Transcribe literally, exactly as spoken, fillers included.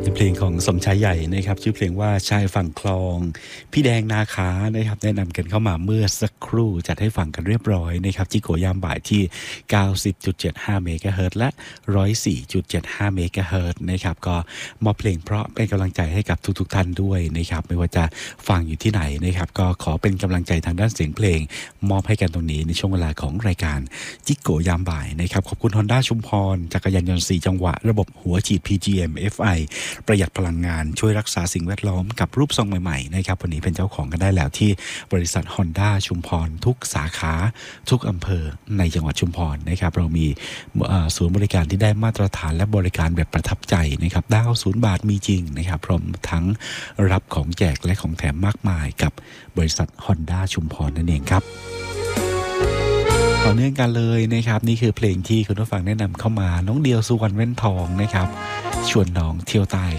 เพลงของสมชายใหญ่นะครับชื่อเพลงว่าชายฝั่งคลองพี่แดงนาคานะครับแนะนำกันเข้ามาเมื่อสักครู่จัดให้ฟังกันเรียบร้อยนะครับจิโกยามบ่ายที่ เก้าสิบจุดเจ็ดห้า เมกะเฮิรตซ์และ หนึ่งร้อยสี่จุดเจ็ดห้า เมกะเฮิรตซ์นะครับก็มอบเพลงเพราะเป็นกำลังใจให้กับทุกๆท่านด้วยนะครับไม่ว่าจะฟังอยู่ที่ไหนนะครับก็ขอเป็นกำลังใจทางด้านเสียงเพลงมอบให้กันตรงนี้ในช่วงเวลาของรายการจิโกยามบ่ายนะครับขอบคุณ Honda ชุมพรจักรยานยนต์สี่จังหวะระบบหัวฉีด พี จี เอ็ม เอฟ ไอ ประหยัดพลังงานช่วยรักษาสิ่งแวดล้อมกับรูปทรงใหม่ๆนะครับวันนี้เป็นเจ้าของกันได้แล้วที่บริษัท Honda ชุมพรทุกสาขาทุกอำเภอในจังหวัดชุมพรนะครับเรามีศูนย์บริการที่ได้มาตรฐานและบริการแบบประทับใจนะครับดาวศูนย์บาทมีจริงนะครับพร้อมทั้งรับของแจกและของแถมมากมายกับบริษัท Honda ชุมพรนั่นเองครับต่อเนื่องกันเลยนะครับนี่คือเพลงที่คุณผู้ฟังแนะนำเข้ามาน้องเดียวสุวรรณเว้นทองนะครับชวนน้องเที่ยวใต้